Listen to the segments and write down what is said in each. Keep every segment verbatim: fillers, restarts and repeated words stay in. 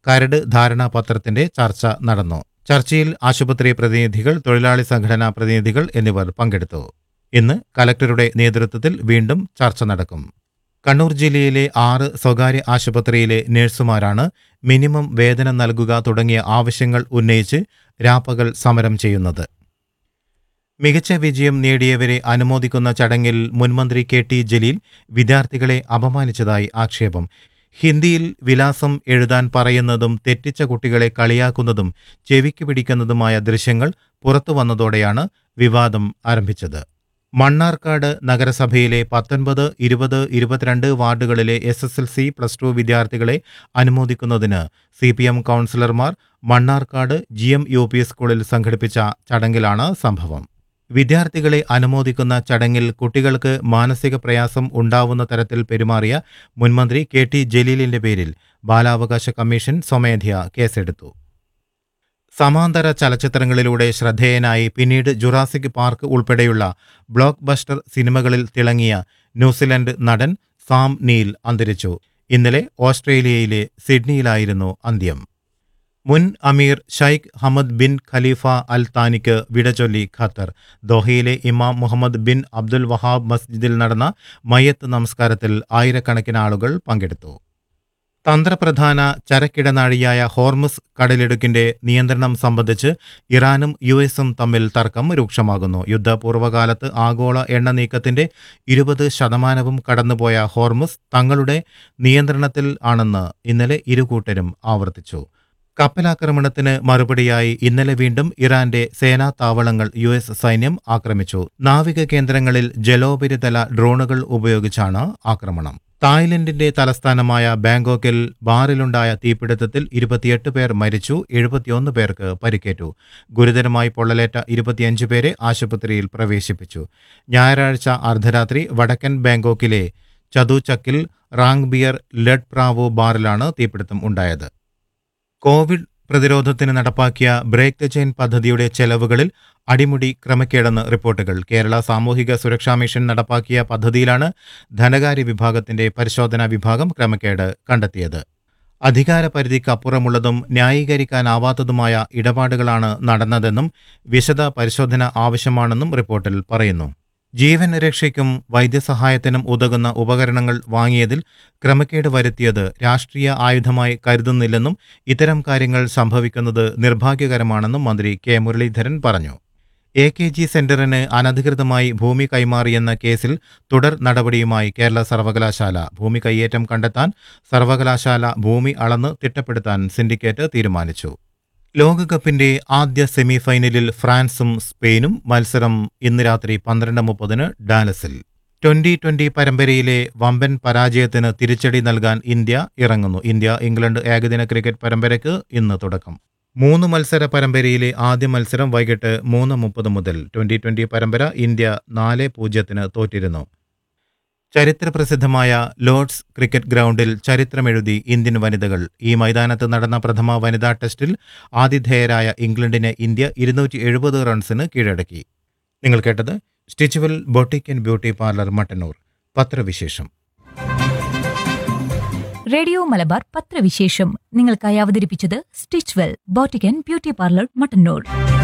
കരട് ധാരണാപത്രത്തിന്റെ ചർച്ച നടന്നു. ചർച്ചയിൽ ആശുപത്രി പ്രതിനിധികൾ, തൊഴിലാളി സംഘടനാ പ്രതിനിധികൾ എന്നിവർ പങ്കെടുത്തു. ഇന്ന് കലക്ടറുടെ നേതൃത്വത്തിൽ വീണ്ടും ചർച്ച നടക്കും. കണ്ണൂർ ജില്ലയിലെ ആറ് സ്വകാര്യ ആശുപത്രിയിലെ നഴ്സുമാരാണ് മിനിമം വേതനം നൽകുക തുടങ്ങിയ ആവശ്യങ്ങൾ ഉന്നയിച്ച് രാപ്പകൽ സമരം ചെയ്യുന്നത്. മികച്ച വിജയം നേടിയവരെ അനുമോദിക്കുന്ന ചടങ്ങിൽ മുൻമന്ത്രി കെ ടി ജലീൽ വിദ്യാർത്ഥികളെ അപമാനിച്ചതായി ആക്ഷേപം. ഹിന്ദിയിൽ വിലാസം എഴുതാൻ പറയുന്നതും തെറ്റിച്ച കുട്ടികളെ കളിയാക്കുന്നതും ചെവിക്ക് പിടിക്കുന്നതുമായ ദൃശ്യങ്ങൾ പുറത്തുവന്നതോടെയാണ് വിവാദം ആരംഭിച്ചത്. മണ്ണാർക്കാട് നഗരസഭയിലെ പത്തൊൻപത്, ഇരുപത്, ഇരുപത്തിരണ്ട് വാർഡുകളിലെ S S L C plus two വിദ്യാർത്ഥികളെ അനുമോദിക്കുന്നതിന് സി പി എം കൗൺസിലർമാർ Mannarkkad G M U P സ്കൂളിൽ സംഘടിപ്പിച്ച ചടങ്ങിലാണ് സംഭവം. വിദ്യാർത്ഥികളെ അനുമോദിക്കുന്ന ചടങ്ങിൽ കുട്ടികൾക്ക് മാനസിക പ്രയാസം ഉണ്ടാവുന്ന തരത്തിൽ പെരുമാറിയ മുൻമന്ത്രി കെ ടി ജലീലിന്റെ പേരിൽ ബാലാവകാശ കമ്മീഷൻ സ്വമേധയാ കേസെടുത്തു. സമാന്തര ചലച്ചിത്രങ്ങളിലൂടെ ശ്രദ്ധേയനായി പിന്നീട് ജുറാസിക് പാർക്ക് ഉൾപ്പെടെയുള്ള ബ്ലോക്ക് ബസ്റ്റർ സിനിമകളിൽ തിളങ്ങിയ ന്യൂസിലൻഡ് നടൻ സാം നീൽ അന്തരിച്ചു. ഇന്നലെ ഓസ്ട്രേലിയയിലെ സിഡ്നിയിലായിരുന്നു അന്ത്യം. മുൻ അമീർ ഷൈഖ് ഹമദ് ബിൻ ഖലീഫ അൽ താനിക്ക് വിടചൊല്ലി ഖത്തർ. ദോഹയിലെ ഇമാം മുഹമ്മദ് ബിൻ അബ്ദുൽ വഹാബ് മസ്ജിദിൽ നടന്ന മയ്യത്ത് നമസ്കാരത്തിൽ ആയിരക്കണക്കിന് ആളുകൾ പങ്കെടുത്തു. തന്ത്രപ്രധാന ചരക്കിടനാഴിയായ ഹോർമുസ് കടലിടുക്കിന്റെ നിയന്ത്രണം സംബന്ധിച്ച് ഇറാനും യു എസും തമ്മിൽ തർക്കം രൂക്ഷമാകുന്നു. യുദ്ധപൂർവ്വകാലത്ത് ആഗോള എണ്ണ നീക്കത്തിന്റെ ഇരുപത് ശതമാനവും കടന്നുപോയ ഹോർമുസ് തങ്ങളുടെ നിയന്ത്രണത്തിൽ ആണെന്ന് ഇന്നലെ ഇരുകൂട്ടരും ആവർത്തിച്ചു. കപ്പലാക്രമണത്തിന് മറുപടിയായി ഇന്നലെ വീണ്ടും ഇറാന്റെ സേനാ താവളങ്ങൾ യു എസ് സൈന്യം ആക്രമിച്ചു. നാവിക കേന്ദ്രങ്ങളിൽ ജലോപരിതല ഡ്രോണുകൾ ഉപയോഗിച്ചാണ് ആക്രമണം. തായ്ലൻഡിന്റെ തലസ്ഥാനമായ ബാങ്കോക്കിൽ ബാറിലുണ്ടായ തീപിടുത്തത്തിൽ ഇരുപത്തിയെട്ട് പേർ മരിച്ചു, എഴുപത്തിയൊന്ന് പേർക്ക് പരിക്കേറ്റു. ഗുരുതരമായി പൊള്ളലേറ്റ ഇരുപത്തിയഞ്ച് പേരെ ആശുപത്രിയിൽ പ്രവേശിപ്പിച്ചു. ഞായറാഴ്ച അർദ്ധരാത്രി വടക്കൻ ബാങ്കോക്കിലെ ചതുചക്കിൽ റാങ് ബിയർ ലെഡ് പ്രാവോ ബാറിലാണ് തീപിടുത്തം ഉണ്ടായത്. കോവിഡ് പ്രതിരോധത്തിന് നടപ്പാക്കിയ ബ്രേക്ക് ദ ചെയിൻ പദ്ധതിയുടെ ചെലവുകളിൽ അടിമുടി ക്രമക്കേടെന്ന് റിപ്പോർട്ടുകൾ. കേരള സാമൂഹിക സുരക്ഷാ മിഷൻ നടപ്പാക്കിയ പദ്ധതിയിലാണ് ധനകാര്യ വിഭാഗത്തിന്റെ പരിശോധനാ വിഭാഗം ക്രമക്കേട് കണ്ടെത്തിയത്. അധികാരപരിധിക്കപ്പുറമുള്ളതും ന്യായീകരിക്കാനാവാത്തതുമായ ഇടപാടുകളാണ് നടന്നതെന്നും വിശദ പരിശോധന ആവശ്യമാണെന്നും റിപ്പോർട്ടിൽ പറയുന്നു. ജീവൻ രക്ഷയ്ക്കും വൈദ്യസഹായത്തിനും ഉതകുന്ന ഉപകരണങ്ങൾ വാങ്ങിയതിൽ ക്രമക്കേട് വരുത്തിയത് രാഷ്ട്രീയ ആയുധമായി കരുതുന്നില്ലെന്നും ഇത്തരം കാര്യങ്ങൾ സംഭവിക്കുന്നത് നിർഭാഗ്യകരമാണെന്നും മന്ത്രി കെ മുരളീധരൻ പറഞ്ഞു. എ കെ ജി സെന്ററിന് അനധികൃതമായി ഭൂമി കൈമാറിയെന്ന കേസിൽ തുടർ നടപടിയുമായി കേരള സർവകലാശാല. ഭൂമി കൈയേറ്റം കണ്ടെത്താൻ സർവകലാശാല ഭൂമി അളന്ന് തിട്ടപ്പെടുത്താൻ സിൻഡിക്കേറ്റ് തീരുമാനിച്ചു. ലോകകപ്പിന്റെ ആദ്യ സെമിഫൈനലിൽ ഫ്രാൻസും സ്പെയിനും. മത്സരം ഇന്ന് രാത്രി പന്ത്രണ്ട് മുപ്പതിന് ഡാലസിൽ. ട്വന്റി ട്വന്റി പരമ്പരയിലെ വമ്പൻ പരാജയത്തിന് തിരിച്ചടി നൽകാൻ ഇന്ത്യ ഇറങ്ങുന്നു. ഇന്ത്യ ഇംഗ്ലണ്ട് ഏകദിന ക്രിക്കറ്റ് പരമ്പരയ്ക്ക് ഇന്ന് തുടക്കം. മൂന്ന് മത്സര പരമ്പരയിലെ ആദ്യ മത്സരം വൈകിട്ട് മൂന്ന് മുപ്പത് മുതൽ. ട്വന്റി ട്വന്റി പരമ്പര ഇന്ത്യ നാല് പൂജ്യത്തിന് തോറ്റിരുന്നു. ചരിത്രപ്രസിദ്ധമായ ലോർഡ്സ് ക്രിക്കറ്റ് ഗ്രൗണ്ടിൽ ചരിത്രമെഴുതി ഇന്ത്യൻ വനിതകൾ. ഈ മൈതാനത്ത് നടന്ന പ്രഥമ വനിതാ ടെസ്റ്റിൽ ആതിഥേയരായ ഇംഗ്ലണ്ടിനെ ഇന്ത്യ ഇരുന്നൂറ്റി എഴുപത് റൺസിന് കീഴടക്കി. നിങ്ങൾ കേട്ടത് Stitchwell boutique and beauty parlour Mattannur. പത്രവിശേഷം. റേഡിയോ മലബാർ പത്രവിശേഷം നിങ്ങൾക്കായി അവതരിപ്പിച്ചത് Stitchwell boutique and beauty parlour Mattannur.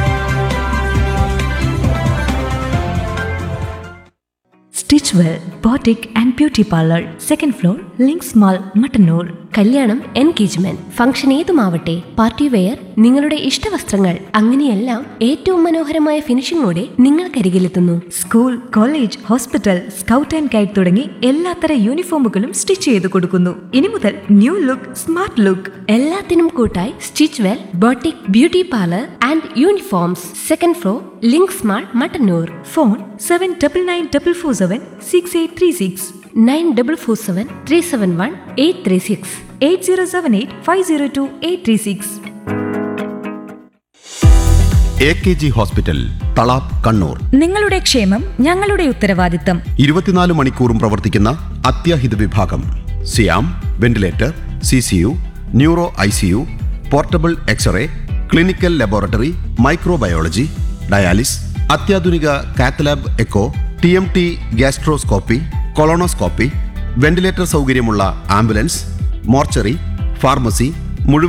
Stitchwell boutique and beauty parlour, second floor, links mall, Mattannur. കല്യാണം, എൻഗേജ്മെന്റ്, ഫംഗ്ഷൻ ഏതുമാവട്ടെ, പാർട്ടി വെയർ, നിങ്ങളുടെ ഇഷ്ടവസ്ത്രങ്ങൾ, അങ്ങനെയെല്ലാം ഏറ്റവും മനോഹരമായ ഫിനിഷിംഗോടെ നിങ്ങൾക്കരികിലെത്തുന്നു. School, college, hospital, scout and guide തുടങ്ങി എല്ലാത്തര യൂണിഫോമുകളും സ്റ്റിച്ച് ചെയ്ത് കൊടുക്കുന്നു. ഇനി മുതൽ ന്യൂ ലുക്ക്, സ്മാർട്ട് ലുക്ക്. എല്ലാത്തിനും കൂട്ടായി Stitchwell boutique beauty parlour and uniforms, second floor, links mall, Mattannur. Phone seven double nine double four seven six eight three six, nine double four seven three seven one eight three six, eight zero seven eight five zero to eight three six. A K G hospital, Thalap, Kannur. നിങ്ങളുടെ ക്ഷേമം ഞങ്ങളുടെ ഉത്തരവാദിത്തം. ഇരുപത്തിനാല് മണിക്കൂറും പ്രവർത്തിക്കുന്ന അത്യാഹിത വിഭാഗം. സിയാം, ventilator, C C U, neuro I C U, portable x-ray, clinical laboratory, microbiology, dialysis, അത്യാധുനിക cath lab echo, T M T, gastroscopy, colonoscopy, ventilator സൗകര്യമുള്ള ആംബുലൻസ്, മോർച്ചറി, ഫാർമസി,